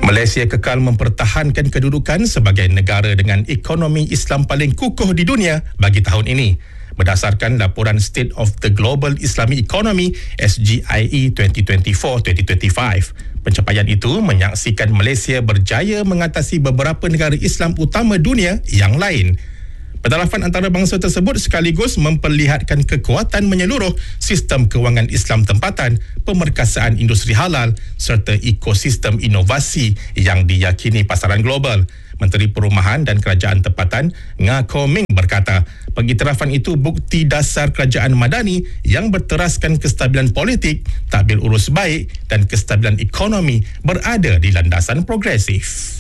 Malaysia kekal mempertahankan kedudukan sebagai negara dengan ekonomi Islam paling kukuh di dunia bagi tahun ini. Berdasarkan laporan State of the Global Islamic Economy SGIE 2024-2025. Pencapaian itu menyaksikan Malaysia berjaya mengatasi beberapa negara Islam utama dunia yang lain. Pentarafan antarabangsa tersebut sekaligus memperlihatkan kekuatan menyeluruh sistem kewangan Islam tempatan, pemerkasaan industri halal serta ekosistem inovasi yang diyakini pasaran global. Menteri Perumahan dan Kerajaan Tempatan Nga Ko Ming berkata, pengiktirafan itu bukti dasar kerajaan madani yang berteraskan kestabilan politik, tadbir urus baik dan kestabilan ekonomi berada di landasan progresif.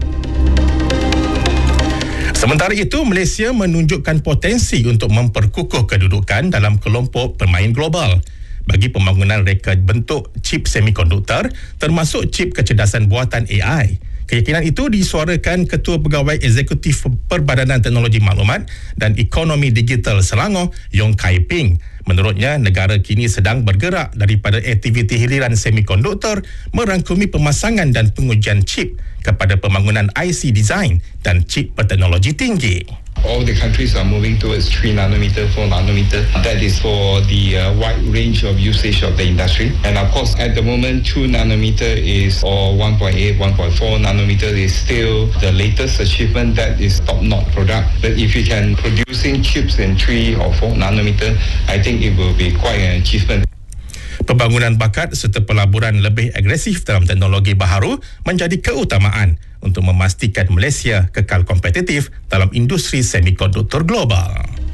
Sementara itu, Malaysia menunjukkan potensi untuk memperkukuh kedudukan dalam kelompok pemain global bagi pembangunan reka bentuk chip semikonduktor termasuk chip kecerdasan buatan AI. Keyakinan itu disuarakan Ketua Pegawai Eksekutif Perbadanan Teknologi Maklumat dan Ekonomi Digital Selangor, Yong Kai Ping. Menurutnya, negara kini sedang bergerak daripada aktiviti hiliran semikonduktor merangkumi pemasangan dan pengujian chip kepada pembangunan IC design dan chip berteknologi tinggi. All the countries are moving towards 3 nanometer, 4 nanometer. That is for the wide range of usage of the industry. And of course, at the moment, 2 nanometer or 1.8, 1.4 nanometer is still the latest achievement. That is top-notch product. But if you can producing chips in 3 or 4 nanometer, I think it will be quite an achievement. Pembangunan bakat serta pelaburan lebih agresif dalam teknologi baharu menjadi keutamaan untuk memastikan Malaysia kekal kompetitif dalam industri semikonduktor global.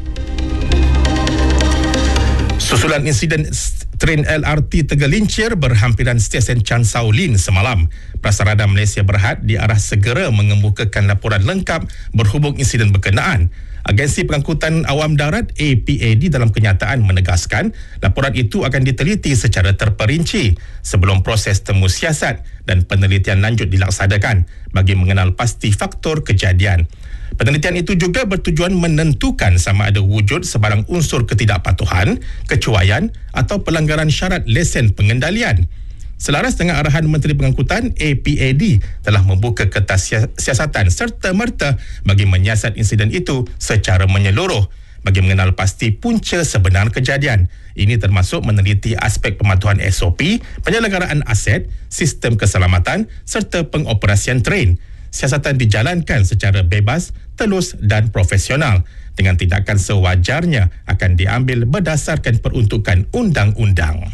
Susulan insiden tren LRT tergelincir berhampiran stesen Chan Sao Lin semalam, Prasarana Malaysia Berhad diarah segera mengemukakan laporan lengkap berhubung insiden berkenaan. Agensi Pengangkutan Awam Darat APAD dalam kenyataan menegaskan laporan itu akan diteliti secara terperinci sebelum proses temu siasat dan penelitian lanjut dilaksanakan bagi mengenal pasti faktor kejadian. Penelitian itu juga bertujuan menentukan sama ada wujud sebarang unsur ketidakpatuhan, kecuaian atau pelanggaran syarat lesen pengendalian. Selaras dengan arahan Menteri Pengangkutan, APAD telah membuka kertas siasatan serta-merta bagi menyiasat insiden itu secara menyeluruh bagi mengenal pasti punca sebenar kejadian. Ini termasuk meneliti aspek pematuhan SOP, penyelenggaraan aset, sistem keselamatan serta pengoperasian tren. Siasatan dijalankan secara bebas, telus dan profesional dengan tindakan sewajarnya akan diambil berdasarkan peruntukan undang-undang.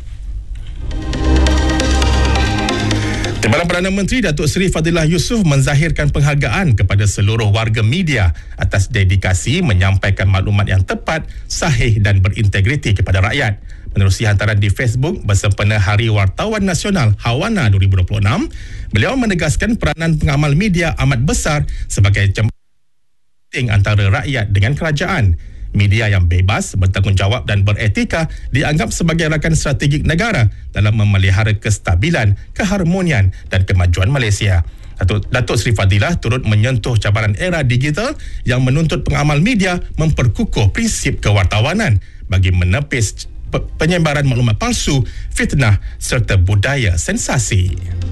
Timbalan Perdana Menteri Datuk Seri Fadilah Yusof menzahirkan penghargaan kepada seluruh warga media atas dedikasi menyampaikan maklumat yang tepat, sahih dan berintegriti kepada rakyat. Menerusi hantaran di Facebook bersempena Hari Wartawan Nasional Hawana 2026, beliau menegaskan peranan pengamal media amat besar sebagai jembatan antara rakyat dengan kerajaan. Media yang bebas, bertanggungjawab dan beretika dianggap sebagai rakan strategik negara dalam memelihara kestabilan, keharmonian dan kemajuan Malaysia. Datuk Seri Fadilah turut menyentuh cabaran era digital yang menuntut pengamal media memperkukuh prinsip kewartawanan bagi menepis penyebaran maklumat palsu, fitnah serta budaya sensasi.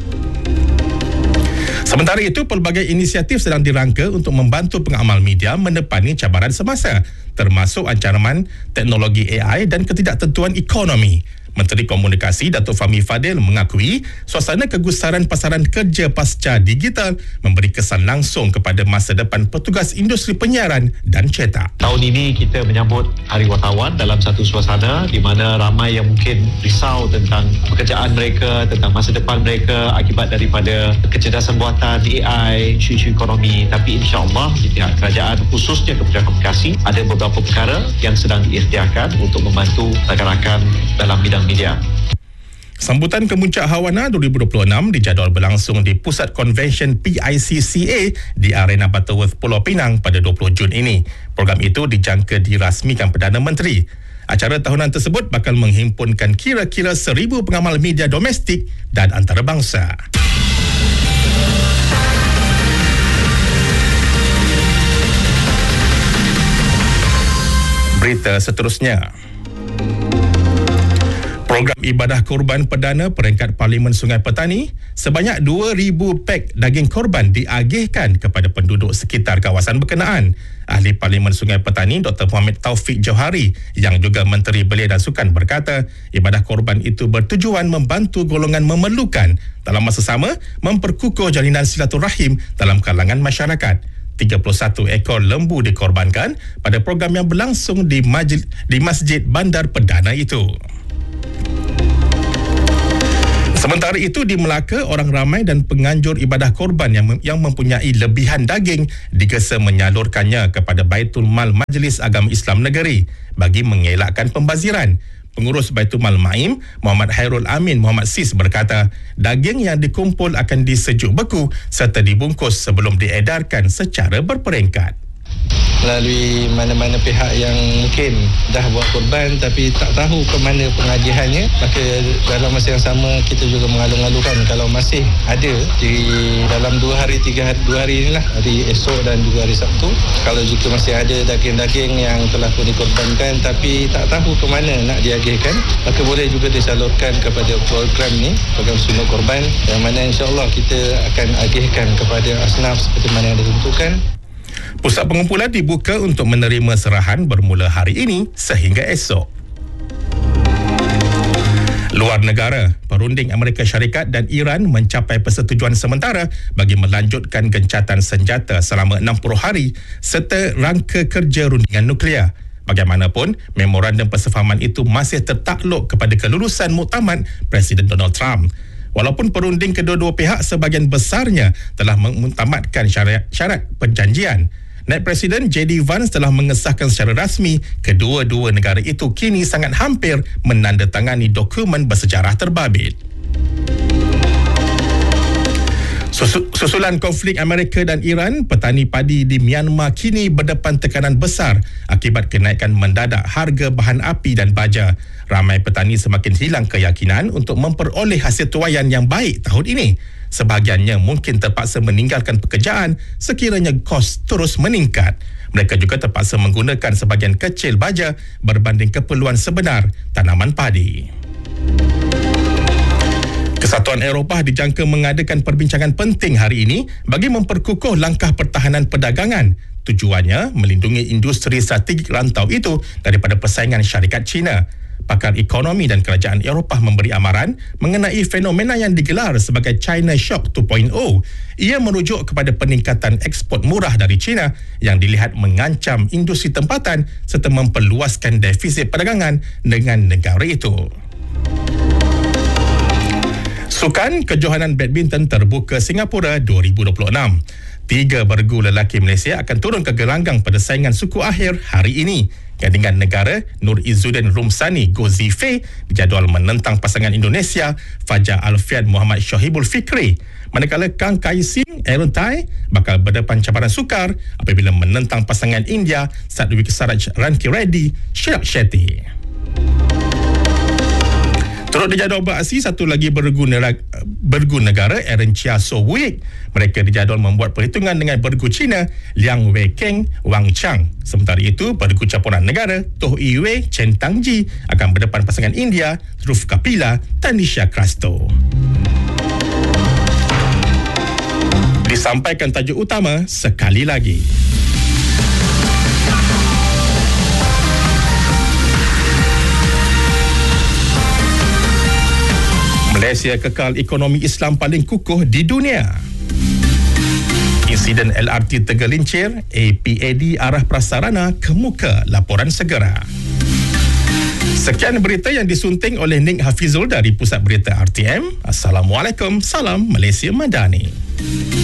Sementara itu, pelbagai inisiatif sedang dirangka untuk membantu pengamal media menepani cabaran semasa, termasuk ancaman teknologi AI dan ketidaktentuan ekonomi. Menteri Komunikasi Datuk Fahmi Fadil mengakui suasana kegusaran pasaran kerja pasca digital memberi kesan langsung kepada masa depan petugas industri penyiaran dan cetak. Tahun ini kita menyambut Hari Wartawan dalam satu suasana di mana ramai yang mungkin risau tentang pekerjaan mereka, tentang masa depan mereka akibat daripada kecerdasan buatan AI, isu-isu ekonomi. Tapi insya-Allah di pihak kerajaan khususnya Kementerian Komunikasi ada beberapa perkara yang sedang diikhtiarkan untuk membantu rakan-rakan dalam bidang media. Sambutan Kemuncak Hawana 2026 dijadual berlangsung di Pusat Konvensyen PICCA di Arena Butterworth Pulau Pinang pada 20 Jun ini. Program itu dijangka dirasmikan Perdana Menteri. Acara tahunan tersebut bakal menghimpunkan kira-kira 1,000 pengamal media domestik dan antarabangsa. Berita seterusnya. Program ibadah korban perdana peringkat Parlimen Sungai Petani, sebanyak 2,000 pek daging korban diagihkan kepada penduduk sekitar kawasan berkenaan. Ahli Parlimen Sungai Petani Dr. Muhammad Taufik Johari yang juga Menteri Belia dan Sukan berkata, ibadah korban itu bertujuan membantu golongan memerlukan, dalam masa sama memperkukuh jalinan silaturahim dalam kalangan masyarakat. 31 ekor lembu dikorbankan pada program yang berlangsung di Masjid Bandar Perdana itu. Sementara itu, di Melaka, orang ramai dan penganjur ibadah korban yang mempunyai lebihan daging digesa menyalurkannya kepada Baitul Mal Majlis Agama Islam Negeri bagi mengelakkan pembaziran. Pengurus Baitul Mal Maim, Muhammad Hairul Amin Muhammad Sis berkata, daging yang dikumpul akan disejuk beku serta dibungkus sebelum diedarkan secara berperingkat. Melalui mana-mana pihak yang mungkin dah buat korban tapi tak tahu ke mana pengagihannya, maka dalam masa yang sama kita juga mengalung-alungkan kalau masih ada di dalam 2 hari 3 hari inilah, hari esok dan juga hari Sabtu, kalau jika masih ada daging-daging yang telah pun dikorbankan tapi tak tahu ke mana nak diagihkan, maka boleh juga disalurkan kepada program ni, program sunat korban, yang mana insya-Allah kita akan agihkan kepada asnaf seperti mana yang ditentukan. Pusat pengumpulan dibuka untuk menerima serahan bermula hari ini sehingga esok. Luar negara, perunding Amerika Syarikat dan Iran mencapai persetujuan sementara bagi melanjutkan gencatan senjata selama 60 hari serta rangka kerja rundingan nuklear. Bagaimanapun, memorandum persefahaman itu masih tertakluk kepada kelulusan muktamad Presiden Donald Trump. Walaupun perunding kedua-dua pihak sebahagian besarnya telah mengutamatkan syarat perjanjian, Naib Presiden J.D. Vance telah mengesahkan secara rasmi kedua-dua negara itu kini sangat hampir menandatangani dokumen bersejarah terbabit. Susulan konflik Amerika dan Iran, petani padi di Myanmar kini berdepan tekanan besar akibat kenaikan mendadak harga bahan api dan baja. Ramai petani semakin hilang keyakinan untuk memperoleh hasil tuaian yang baik tahun ini. Sebahagiannya mungkin terpaksa meninggalkan pekerjaan sekiranya kos terus meningkat. Mereka juga terpaksa menggunakan sebahagian kecil baja berbanding keperluan sebenar tanaman padi. Kesatuan Eropah dijangka mengadakan perbincangan penting hari ini bagi memperkukuh langkah pertahanan perdagangan. Tujuannya melindungi industri strategik rantau itu daripada persaingan syarikat China. Pakar ekonomi dan kerajaan Eropah memberi amaran mengenai fenomena yang digelar sebagai China Shock 2.0. Ia merujuk kepada peningkatan ekspor murah dari China yang dilihat mengancam industri tempatan serta memperluaskan defisit perdagangan dengan negara itu. Sukan Kejohanan Badminton Terbuka Singapura 2026. 3 bergu lelaki Malaysia akan turun ke gelanggang pada saingan suku akhir hari ini. Gandingan negara Nur Izzuddin Rumsani Gozi Fei dijadual menentang pasangan Indonesia Fajar Alfian Muhammad Syahibul Fikri. Manakala Kang Kai Sing Aaron Tai bakal berdepan cabaran sukar apabila menentang pasangan India Satwik Saraj Ranki Reddy Chirag Shetty. Turut dijadual beraksi satu lagi bergu negara Aaron Chia So Wuik. Mereka dijadual membuat perhitungan dengan bergu China Liang Wei Keng Wang Chang. Sementara itu, bergu campuran negara Toh Iwe Chen Tangji akan berdepan pasangan India Dhruv Kapila Tanisha Krasto. Disampaikan tajuk utama sekali lagi. Malaysia kekal ekonomi Islam paling kukuh di dunia. Insiden LRT tergelincir, APAD arah prasarana ke muka laporan segera. Sekian berita yang disunting oleh Nik Hafizul dari Pusat Berita RTM. Assalamualaikum, salam Malaysia Madani.